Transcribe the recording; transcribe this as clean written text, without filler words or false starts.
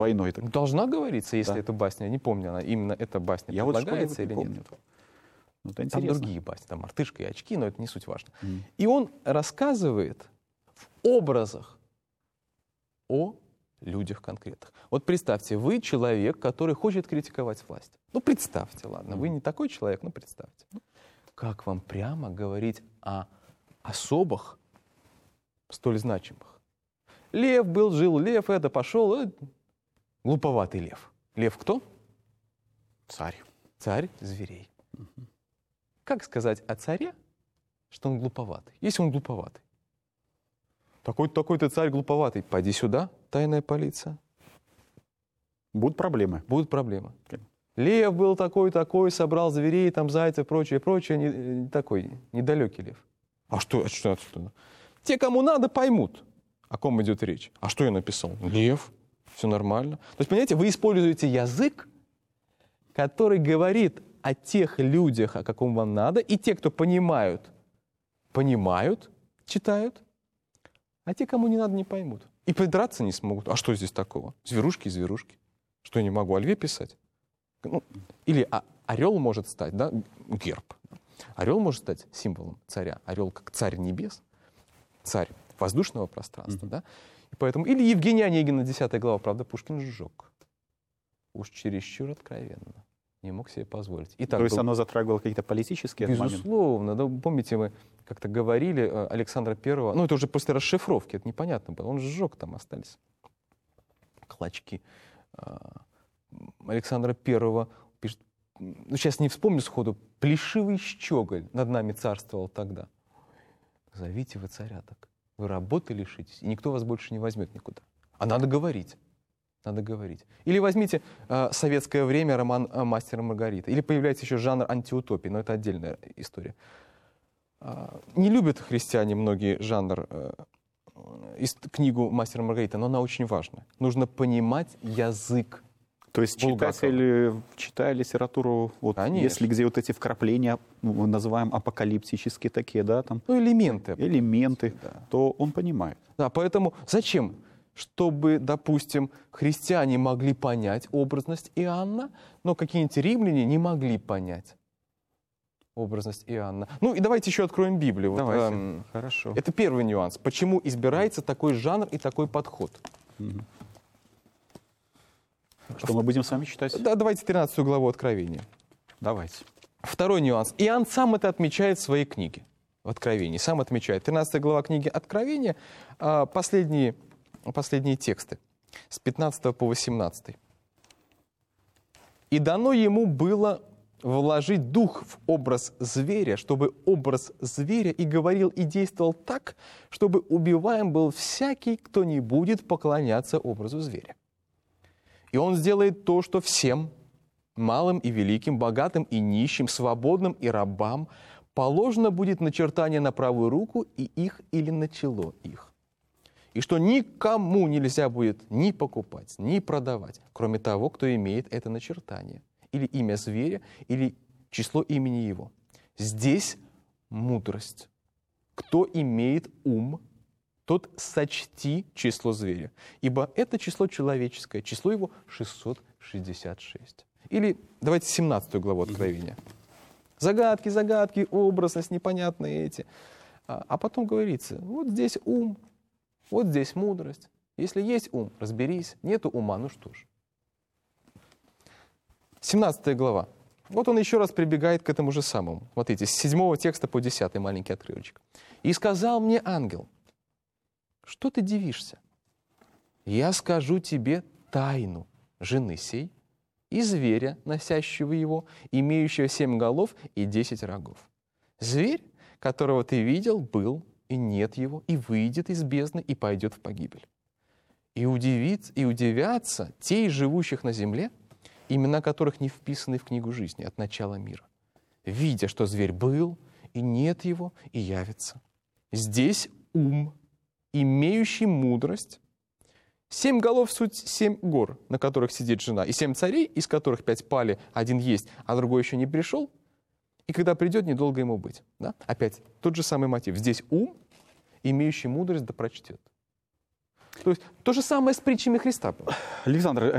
войной. Так. Должна говориться, если Да. это басня. Я не помню, она именно эта басня Я вот предлагается или помню. нет. Ну, это Там интересно. другие басни, там мартышка и очки, но это не суть важно. И он рассказывает в образах о людях конкретных. Вот представьте, вы человек, который хочет критиковать власть. Ну, представьте, ладно, вы не такой человек, но представьте. Как вам прямо говорить о особых, столь значимых? Лев был, жил, лев это, пошел. Глуповатый лев. Лев кто? Царь. Царь зверей. Как сказать о царе, что он глуповатый, если он глуповатый? Такой-то царь глуповатый. Пойди сюда, тайная полиция. Будут проблемы. Будут проблемы. Лев был такой, собрал зверей, там зайцев, прочее, такой недалекий лев. А что отсюда? Те, кому надо, поймут, о ком идет речь. А что я написал? Лев, все нормально. То есть, понимаете, вы используете язык, который говорит о тех людях, о каком вам надо, и те, кто понимают, читают, а те, кому не надо, не поймут. И придраться не смогут. А что здесь такого? Зверушки и зверушки. Что я не могу о льве писать? Ну, или орел может стать, да, герб. Орел может стать символом царя. Орел как царь небес, царь воздушного пространства. Да? И поэтому, или Евгений Онегин, 10 глава, правда, Пушкин сжег. Уж чересчур откровенно. Не мог себе позволить. И так То есть был... оно затрагивало какие-то политические моменты? Безусловно. Да, помните, мы как-то говорили Александра Первого, ну это уже после расшифровки, это непонятно было. Он сжег, там остались клочки. Александра Первого пишет, ну сейчас не вспомню сходу, плешивый щеголь над нами царствовал тогда. Зовите вы царя так. Вы работы лишитесь, и никто вас больше не возьмет никуда. А надо говорить. Надо говорить. Или возьмите советское время, роман «Мастер и Маргарита». Или появляется еще жанр антиутопии, но это отдельная история. Не любят христиане многие жанр, книгу «Мастер и Маргарита», но она очень важна. Нужно понимать язык. То есть Булгакова. читатель, читая литературу, вот, Конечно. если где вот эти вкрапления, мы называем апокалиптические такие, да, там, Ну, элементы. да. То он понимает. Да, поэтому зачем? Чтобы, допустим, христиане могли понять образность Иоанна, но какие-нибудь римляне не могли понять образность Иоанна. Ну и давайте еще откроем Библию. Давайте. Хорошо. Это первый нюанс. Почему избирается такой жанр и такой подход? Что мы будем с вами читать? Да, давайте 13 главу Откровения. Давайте. Второй нюанс. Иоанн сам это отмечает в своей книге. В Откровении. Сам отмечает. 13 глава книги Откровения. Последние тексты. С 15 по 18. «И дано ему было вложить дух в образ зверя, чтобы образ зверя и говорил, и действовал так, чтобы убиваем был всякий, кто не будет поклоняться образу зверя. И он сделает то, что всем, малым и великим, богатым и нищим, свободным и рабам, положено будет начертание на правую руку и их или на чело их. И что никому нельзя будет ни покупать, ни продавать, кроме того, кто имеет это начертание, или имя зверя, или число имени его. Здесь мудрость. Кто имеет ум, тот сочти число зверя, ибо это число человеческое, число его 666. Или давайте 17 главу Откровения. Загадки, образность, непонятные эти. А потом говорится, вот здесь ум, вот здесь мудрость. Если есть ум, разберись. Нету ума, ну что ж. 17 глава. Вот он еще раз прибегает к этому же самому. Смотрите, с 7 текста по 10 маленький отрывочек. «И сказал мне ангел, что ты дивишься? Я скажу тебе тайну жены сей и зверя, носящего его, имеющего 7 голов и 10 рогов. Зверь, которого ты видел, был, и нет его, и выйдет из бездны, и пойдет в погибель. И удивятся те из живущих на земле, имена которых не вписаны в книгу жизни от начала мира, видя, что зверь был, и нет его, и явится. Здесь ум, имеющий мудрость, 7 голов суть 7 гор, на которых сидит жена, и 7 царей, из которых 5 пали, один есть, а другой еще не пришел, и когда придет, недолго ему быть». Да? Опять тот же самый мотив. Здесь ум, имеющий мудрость, да прочтет. То есть то же самое с притчами Христа было. Александр,